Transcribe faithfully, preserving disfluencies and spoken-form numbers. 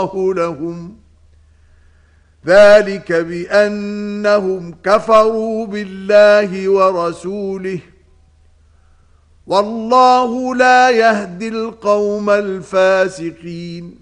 لهم ذلك بأنهم كفروا بالله ورسوله والله لا يهدي القوم الفاسقين